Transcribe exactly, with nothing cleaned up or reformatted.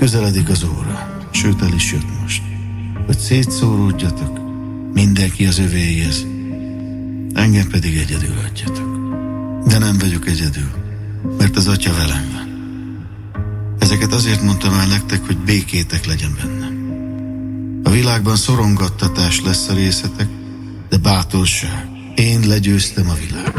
Közeledik az óra, sőt el is jött most, hogy szétszóródjatok, mindenki az övéhez, engem pedig egyedül hagyjatok. De nem vagyok egyedül, mert az Atya velem van. Ezeket azért mondtam el nektek, hogy békétek legyen bennem. A világban szorongattatás lesz a részetek, de bátorság, én legyőztem a világot.